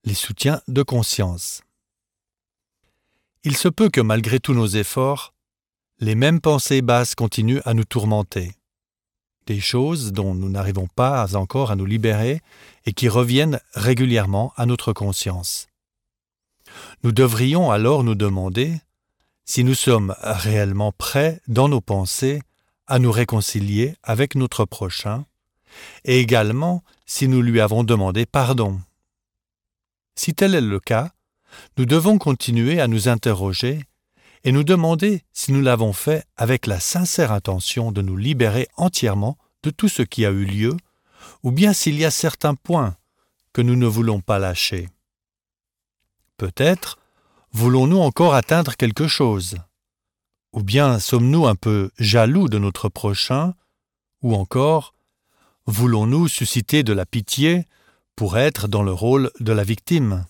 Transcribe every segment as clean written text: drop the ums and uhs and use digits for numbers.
les soutiens de conscience. Il se peut que malgré tous nos efforts, les mêmes pensées basses continuent à nous tourmenter. Des choses dont nous n'arrivons pas encore à nous libérer et qui reviennent régulièrement à notre conscience. Nous devrions alors nous demander si nous sommes réellement prêts dans nos pensées à nous réconcilier avec notre prochain et également si nous lui avons demandé pardon. Si tel est le cas, nous devons continuer à nous interroger et nous demander si nous l'avons fait avec la sincère intention de nous libérer entièrement de tout ce qui a eu lieu, ou bien s'il y a certains points que nous ne voulons pas lâcher. Peut-être voulons-nous encore atteindre quelque chose, ou bien sommes-nous un peu jaloux de notre prochain, ou encore voulons-nous susciter de la pitié pour être dans le rôle de la victime.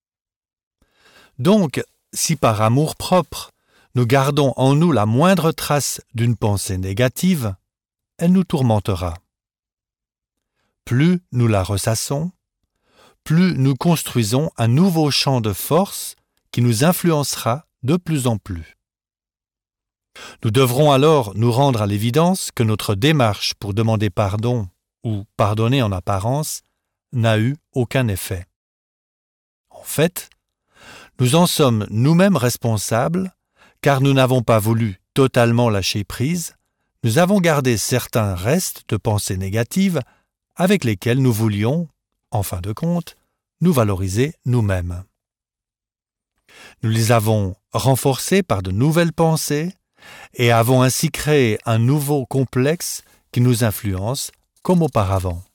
Donc, si par amour-propre, nous gardons en nous la moindre trace d'une pensée négative, elle nous tourmentera. Plus nous la ressassons, plus nous construisons un nouveau champ de force qui nous influencera de plus en plus. Nous devrons alors nous rendre à l'évidence que notre démarche pour demander pardon ou pardonner en apparence n'a eu aucun effet. En fait, nous en sommes nous-mêmes responsables car nous n'avons pas voulu totalement lâcher prise, nous avons gardé certains restes de pensées négatives avec lesquels nous voulions, en fin de compte, nous valoriser nous-mêmes. Nous les avons renforcés par de nouvelles pensées et avons ainsi créé un nouveau complexe qui nous influence comme auparavant.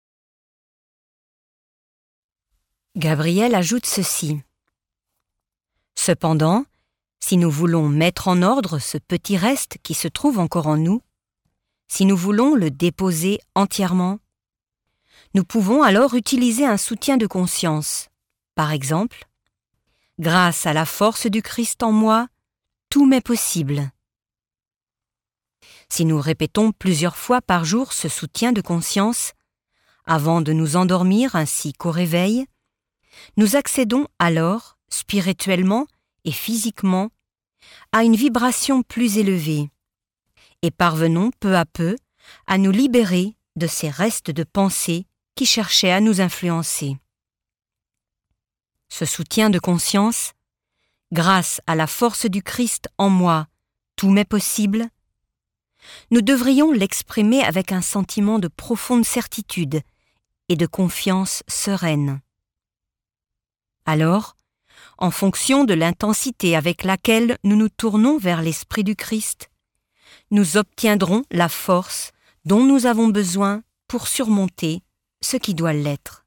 Gabriel ajoute ceci. Cependant, si nous voulons mettre en ordre ce petit reste qui se trouve encore en nous, si nous voulons le déposer entièrement, nous pouvons alors utiliser un soutien de conscience. Par exemple, « Grâce à la force du Christ en moi, tout m'est possible ». Si nous répétons plusieurs fois par jour ce soutien de conscience, avant de nous endormir ainsi qu'au réveil, nous accédons alors, spirituellement et physiquement, à une vibration plus élevée et parvenons peu à peu à nous libérer de ces restes de pensée qui cherchaient à nous influencer. Ce soutien de conscience, grâce à la force du Christ en moi, tout m'est possible, nous devrions l'exprimer avec un sentiment de profonde certitude et de confiance sereine. Alors, en fonction de l'intensité avec laquelle nous nous tournons vers l'Esprit du Christ, nous obtiendrons la force dont nous avons besoin pour surmonter ce qui doit l'être.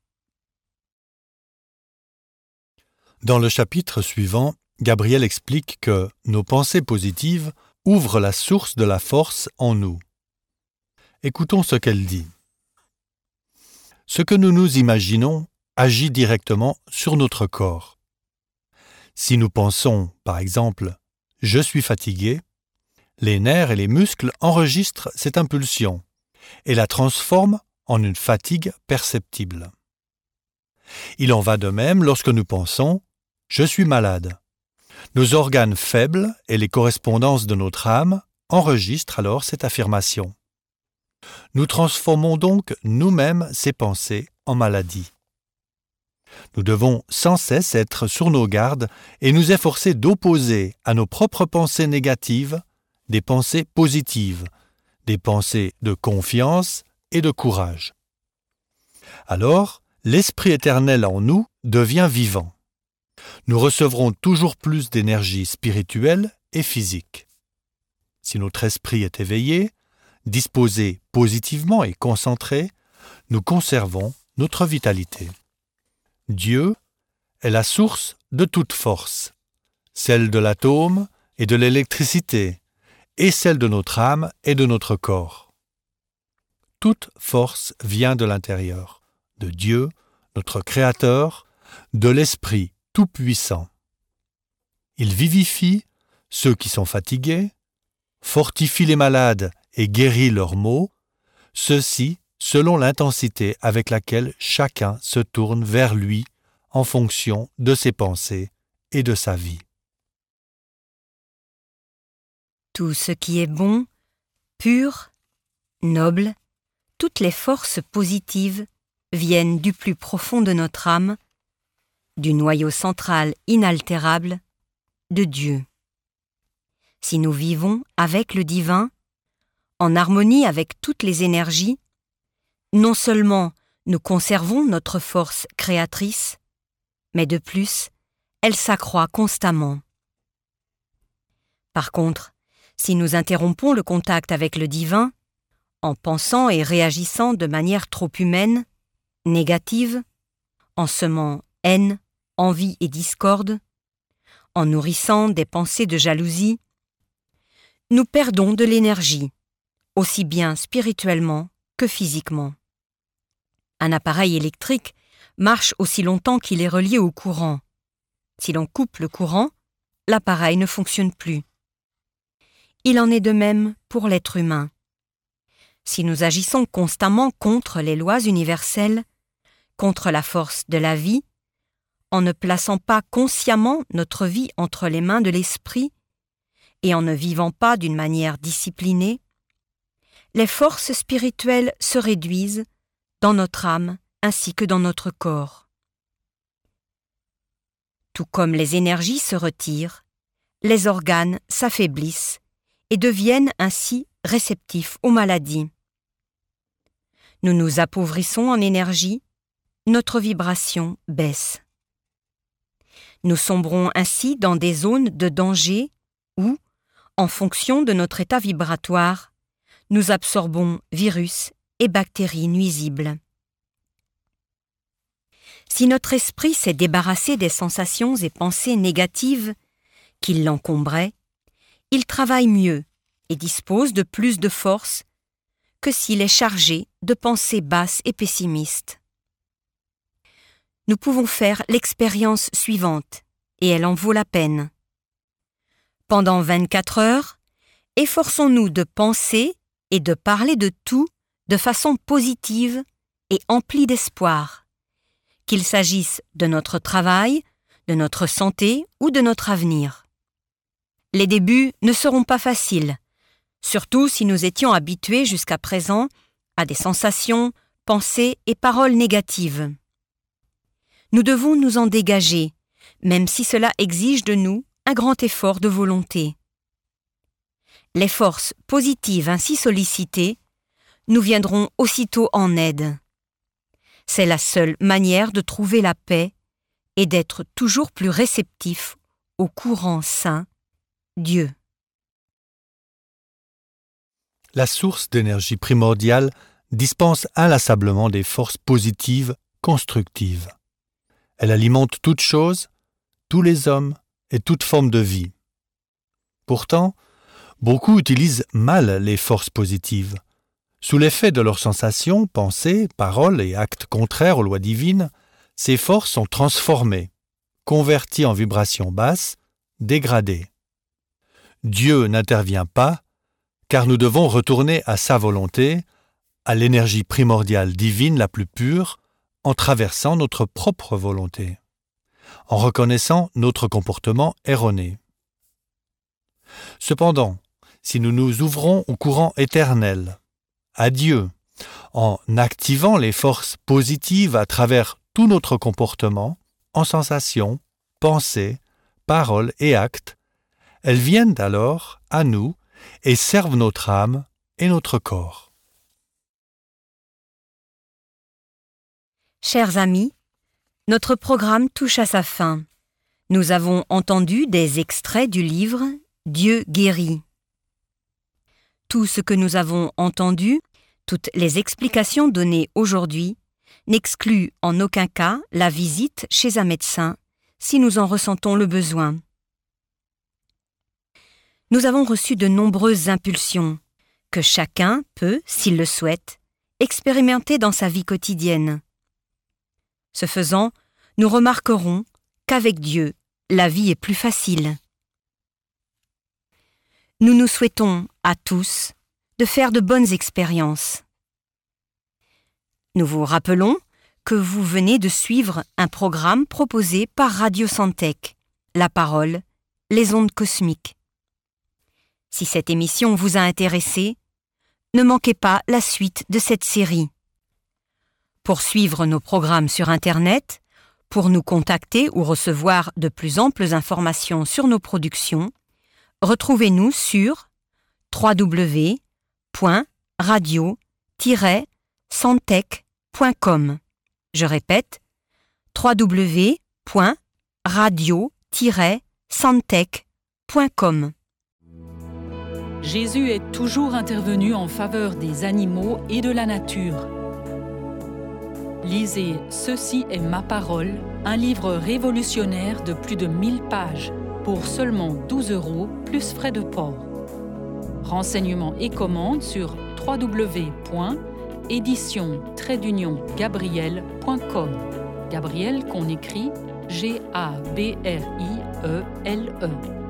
Dans le chapitre suivant, Gabriel explique que nos pensées positives ouvrent la source de la force en nous. Écoutons ce qu'elle dit. Ce que nous nous imaginons agit directement sur notre corps. Si nous pensons, par exemple, « je suis fatigué », les nerfs et les muscles enregistrent cette impulsion et la transforment en une fatigue perceptible. Il en va de même lorsque nous pensons « je suis malade ». Nos organes faibles et les correspondances de notre âme enregistrent alors cette affirmation. Nous transformons donc nous-mêmes ces pensées en maladie. Nous devons sans cesse être sur nos gardes et nous efforcer d'opposer à nos propres pensées négatives des pensées positives, des pensées de confiance et de courage. Alors, l'Esprit éternel en nous devient vivant. Nous recevrons toujours plus d'énergie spirituelle et physique. Si notre esprit est éveillé, disposé positivement et concentré, nous conservons notre vitalité. Dieu est la source de toute force, celle de l'atome et de l'électricité, et celle de notre âme et de notre corps. Toute force vient de l'intérieur, de Dieu, notre Créateur, de l'Esprit Tout-Puissant. Il vivifie ceux qui sont fatigués, fortifie les malades et guérit leurs maux, ceci selon l'intensité avec laquelle chacun se tourne vers lui en fonction de ses pensées et de sa vie. Tout ce qui est bon, pur, noble, toutes les forces positives viennent du plus profond de notre âme, du noyau central inaltérable de Dieu. Si nous vivons avec le divin, en harmonie avec toutes les énergies, non seulement nous conservons notre force créatrice, mais de plus, elle s'accroît constamment. Par contre, si nous interrompons le contact avec le divin, en pensant et réagissant de manière trop humaine, négative, en semant haine, envie et discorde, en nourrissant des pensées de jalousie, nous perdons de l'énergie, aussi bien spirituellement que physiquement. Un appareil électrique marche aussi longtemps qu'il est relié au courant. Si l'on coupe le courant, l'appareil ne fonctionne plus. Il en est de même pour l'être humain. Si nous agissons constamment contre les lois universelles, contre la force de la vie, en ne plaçant pas consciemment notre vie entre les mains de l'esprit et en ne vivant pas d'une manière disciplinée, les forces spirituelles se réduisent dans notre âme ainsi que dans notre corps. Tout comme les énergies se retirent, les organes s'affaiblissent et deviennent ainsi réceptifs aux maladies. Nous nous appauvrissons en énergie, notre vibration baisse. Nous sombrons ainsi dans des zones de danger où, en fonction de notre état vibratoire, nous absorbons virus et bactéries nuisibles. Si notre esprit s'est débarrassé des sensations et pensées négatives qui l'encombraient, il travaille mieux et dispose de plus de force que s'il est chargé de pensées basses et pessimistes. Nous pouvons faire l'expérience suivante, et elle en vaut la peine. Pendant 24 heures, efforçons-nous de penser et de parler de tout de façon positive et emplie d'espoir, qu'il s'agisse de notre travail, de notre santé ou de notre avenir. Les débuts ne seront pas faciles, surtout si nous étions habitués jusqu'à présent à des sensations, pensées et paroles négatives. Nous devons nous en dégager, même si cela exige de nous un grand effort de volonté. Les forces positives ainsi sollicitées nous viendront aussitôt en aide. C'est la seule manière de trouver la paix et d'être toujours plus réceptif au courant sain, Dieu. La source d'énergie primordiale dispense inlassablement des forces positives, constructives. Elle alimente toute chose, tous les hommes et toute forme de vie. Pourtant, beaucoup utilisent mal les forces positives. Sous l'effet de leurs sensations, pensées, paroles et actes contraires aux lois divines, ces forces sont transformées, converties en vibrations basses, dégradées. Dieu n'intervient pas, car nous devons retourner à sa volonté, à l'énergie primordiale divine la plus pure, en traversant notre propre volonté, en reconnaissant notre comportement erroné. Cependant, si nous nous ouvrons au courant éternel, à Dieu, en activant les forces positives à travers tout notre comportement, en sensations, pensées, paroles et actes, elles viennent alors à nous et servent notre âme et notre corps. Chers amis, notre programme touche à sa fin. Nous avons entendu des extraits du livre « Dieu guérit ». Tout ce que nous avons entendu, toutes les explications données aujourd'hui, n'excluent en aucun cas la visite chez un médecin si nous en ressentons le besoin. Nous avons reçu de nombreuses impulsions que chacun peut, s'il le souhaite, expérimenter dans sa vie quotidienne. Ce faisant, nous remarquerons qu'avec Dieu, la vie est plus facile. Nous nous souhaitons à tous de faire de bonnes expériences. Nous vous rappelons que vous venez de suivre un programme proposé par Radio Santec, La Parole, les ondes cosmiques. Si cette émission vous a intéressé, ne manquez pas la suite de cette série. Pour suivre nos programmes sur Internet, pour nous contacter ou recevoir de plus amples informations sur nos productions, retrouvez-nous sur www.radio-santec.com. Je répète, www.radio-santec.com. Jésus est toujours intervenu en faveur des animaux et de la nature. Lisez Ceci est ma parole, un livre révolutionnaire de plus de 1000 pages pour seulement 12 € plus frais de port. Renseignements et commandes sur www.édition-gabriel.com. Gabriel qu'on écrit Gabrielle.